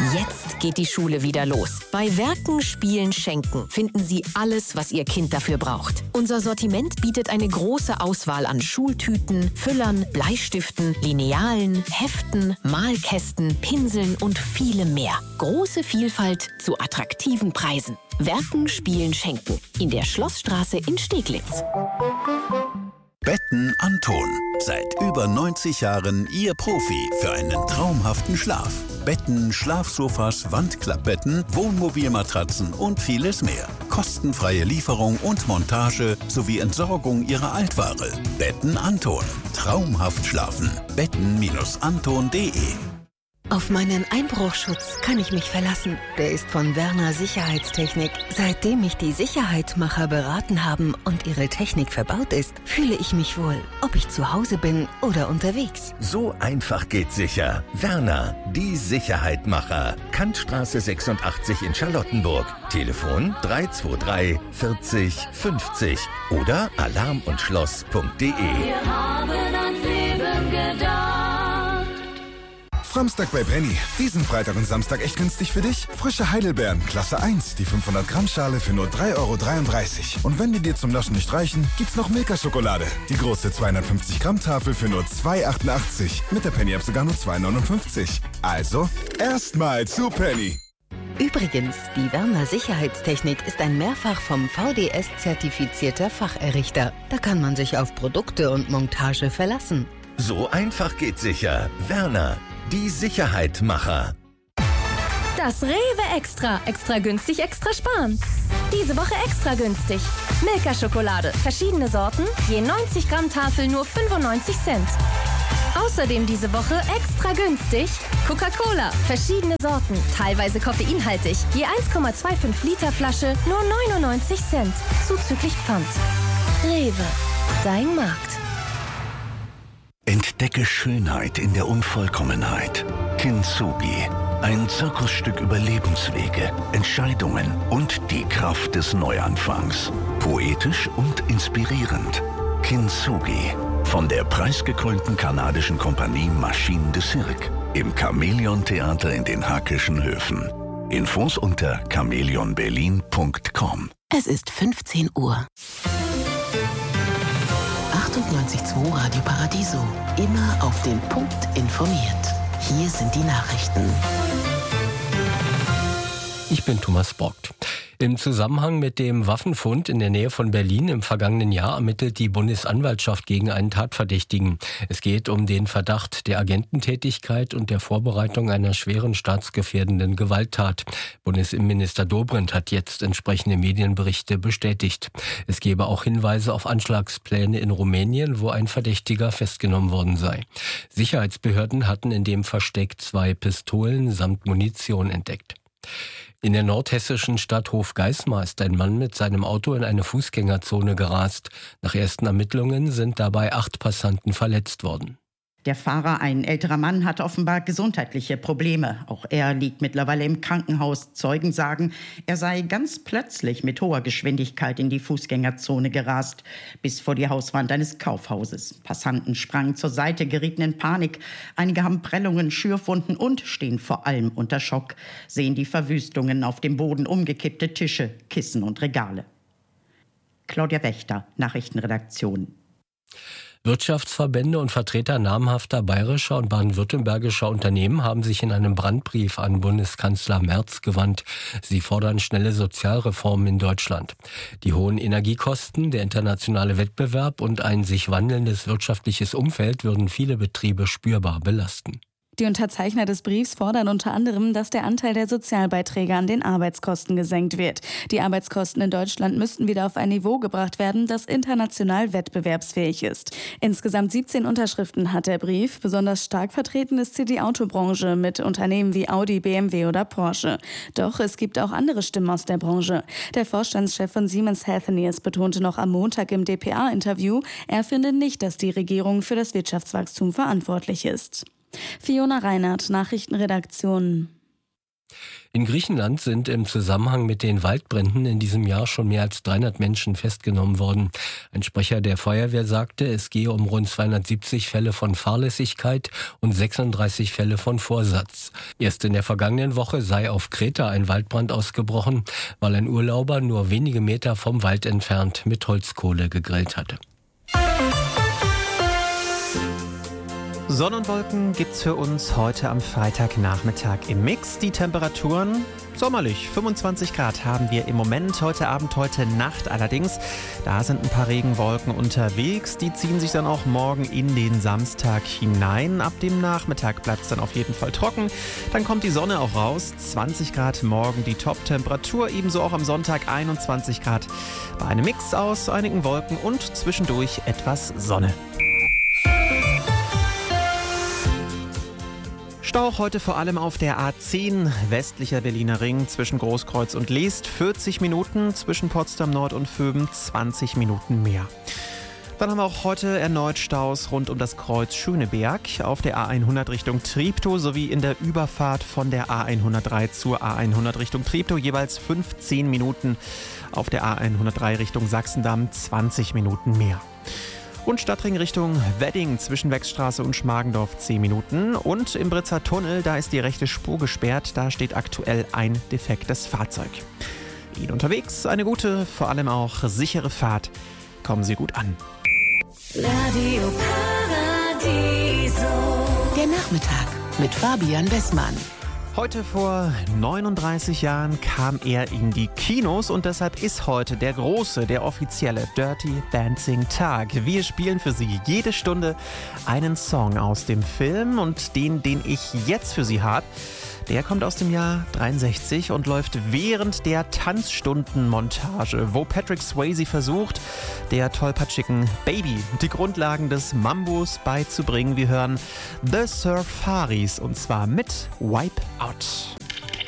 Jetzt geht die Schule wieder los. Bei Werken, Spielen, Schenken finden Sie alles, was Ihr Kind dafür braucht. Unser Sortiment bietet eine große Auswahl an Schultüten, Füllern, Bleistiften, Linealen, Heften, Malkästen, Pinseln und vielem mehr. Große Vielfalt zu attraktiven Preisen. Werken, Spielen, Schenken. In der Schlossstraße in Steglitz. Betten Anton. Seit über 90 Jahren Ihr Profi für einen traumhaften Schlaf. Betten, Schlafsofas, Wandklappbetten, Wohnmobilmatratzen und vieles mehr. Kostenfreie Lieferung und Montage sowie Entsorgung Ihrer Altware. Betten Anton. Traumhaft schlafen. Betten-anton.de. Auf meinen Einbruchschutz kann ich mich verlassen. Der ist von Werner Sicherheitstechnik. Seitdem mich die Sicherheitmacher beraten haben und ihre Technik verbaut ist, fühle ich mich wohl, ob ich zu Hause bin oder unterwegs. So einfach geht sicher. Werner, die Sicherheitmacher. Kantstraße 86 in Charlottenburg. Telefon 323 40 50 oder alarmundschloss.de. Wir haben ans Leben gedacht. Samstag bei Penny. Diesen Freitag und Samstag echt günstig für dich. Frische Heidelbeeren, Klasse 1, die 500 Gramm Schale für nur 3,33 €. Und wenn die dir zum Naschen nicht reichen, gibt's noch Milka-Schokolade. Die große 250 Gramm Tafel für nur 2,88. Mit der Penny-App sogar nur 2,59. Also, erstmal zu Penny. Übrigens, die Werner Sicherheitstechnik ist ein mehrfach vom VDS zertifizierter Facherrichter. Da kann man sich auf Produkte und Montage verlassen. So einfach geht sicher. Werner, die Sicherheitmacher. Das Rewe Extra. Extra günstig, extra sparen. Diese Woche extra günstig. Milka-Schokolade. Verschiedene Sorten. Je 90 Gramm Tafel nur 95 Cent. Außerdem diese Woche extra günstig. Coca-Cola. Verschiedene Sorten. Teilweise koffeinhaltig. Je 1,25 Liter Flasche nur 99 Cent. Zuzüglich Pfand. Rewe. Dein Markt. Entdecke Schönheit in der Unvollkommenheit. Kintsugi. Ein Zirkusstück über Lebenswege, Entscheidungen und die Kraft des Neuanfangs. Poetisch und inspirierend. Kintsugi. Von der preisgekrönten kanadischen Kompanie Machine de Cirque. Im Chamäleon-Theater in den Hackischen Höfen. Infos unter chamäleonberlin.com. Es ist 15 Uhr. 98.2 Radio Paradiso. Immer auf den Punkt informiert. Hier sind die Nachrichten. Ich bin Thomas Borgt. Im Zusammenhang mit dem Waffenfund in der Nähe von Berlin im vergangenen Jahr ermittelt die Bundesanwaltschaft gegen einen Tatverdächtigen. Es geht um den Verdacht der Agententätigkeit und der Vorbereitung einer schweren staatsgefährdenden Gewalttat. Bundesinnenminister Dobrindt hat jetzt entsprechende Medienberichte bestätigt. Es gebe auch Hinweise auf Anschlagspläne in Rumänien, wo ein Verdächtiger festgenommen worden sei. Sicherheitsbehörden hatten in dem Versteck 2 Pistolen samt Munition entdeckt. In der nordhessischen Stadt Hofgeismar ist ein Mann mit seinem Auto in eine Fußgängerzone gerast. Nach ersten Ermittlungen sind dabei 8 Passanten verletzt worden. Der Fahrer, ein älterer Mann, hat offenbar gesundheitliche Probleme. Auch er liegt mittlerweile im Krankenhaus. Zeugen sagen, er sei ganz plötzlich mit hoher Geschwindigkeit in die Fußgängerzone gerast, bis vor die Hauswand eines Kaufhauses. Passanten sprangen zur Seite, gerieten in Panik. Einige haben Prellungen, Schürfwunden und stehen vor allem unter Schock. Sehen die Verwüstungen auf dem Boden, umgekippte Tische, Kissen und Regale. Claudia Wächter, Nachrichtenredaktion. Wirtschaftsverbände und Vertreter namhafter bayerischer und baden-württembergischer Unternehmen haben sich in einem Brandbrief an Bundeskanzler Merz gewandt. Sie fordern schnelle Sozialreformen in Deutschland. Die hohen Energiekosten, der internationale Wettbewerb und ein sich wandelndes wirtschaftliches Umfeld würden viele Betriebe spürbar belasten. Die Unterzeichner des Briefs fordern unter anderem, dass der Anteil der Sozialbeiträge an den Arbeitskosten gesenkt wird. Die Arbeitskosten in Deutschland müssten wieder auf ein Niveau gebracht werden, das international wettbewerbsfähig ist. Insgesamt 17 Unterschriften hat der Brief. Besonders stark vertreten ist hier die Autobranche mit Unternehmen wie Audi, BMW oder Porsche. Doch es gibt auch andere Stimmen aus der Branche. Der Vorstandschef von Siemens Healthineers betonte noch am Montag im dpa-Interview, er finde nicht, dass die Regierung für das Wirtschaftswachstum verantwortlich ist. Fiona Reinhardt, Nachrichtenredaktion. In Griechenland sind im Zusammenhang mit den Waldbränden in diesem Jahr schon mehr als 300 Menschen festgenommen worden. Ein Sprecher der Feuerwehr sagte, es gehe um rund 270 Fälle von Fahrlässigkeit und 36 Fälle von Vorsatz. Erst in der vergangenen Woche sei auf Kreta ein Waldbrand ausgebrochen, weil ein Urlauber nur wenige Meter vom Wald entfernt mit Holzkohle gegrillt hatte. Sonne und Wolken gibt's für uns heute am Freitagnachmittag im Mix. Die Temperaturen sommerlich, 25 Grad haben wir im Moment. Heute Abend, heute Nacht allerdings, da sind ein paar Regenwolken unterwegs. Die ziehen sich dann auch morgen in den Samstag hinein. Ab dem Nachmittag bleibt es dann auf jeden Fall trocken. Dann kommt die Sonne auch raus. 20 Grad morgen die Top-Temperatur, ebenso auch am Sonntag 21 Grad. Bei einem Mix aus einigen Wolken und zwischendurch etwas Sonne. Stau heute vor allem auf der A10, westlicher Berliner Ring zwischen Großkreuz und Leest, 40 Minuten, zwischen Potsdam Nord und Vöben 20 Minuten mehr. Dann haben wir auch heute erneut Staus rund um das Kreuz Schöneberg auf der A100 Richtung Treptow sowie in der Überfahrt von der A103 zur A100 Richtung Treptow jeweils 15 Minuten, auf der A103 Richtung Sachsendamm 20 Minuten mehr. Und Stadtring Richtung Wedding zwischen Wechstraße und Schmargendorf 10 Minuten. Und im Britzer Tunnel, da ist die rechte Spur gesperrt. Da steht aktuell ein defektes Fahrzeug. Ihnen unterwegs eine gute, vor allem auch sichere Fahrt. Kommen Sie gut an. Radio Paradiso. Der Nachmittag mit Fabian Wessmann. Heute vor 39 Jahren kam er in die Kinos und deshalb ist heute der große, der offizielle Dirty Dancing Tag. Wir spielen für Sie jede Stunde einen Song aus dem Film und den ich jetzt für Sie habe, der kommt aus dem Jahr 63 und läuft während der Tanzstundenmontage, wo Patrick Swayze versucht, der tollpatschigen Baby die Grundlagen des Mambos beizubringen. Wir hören The Surfaris und zwar mit Wipe Out.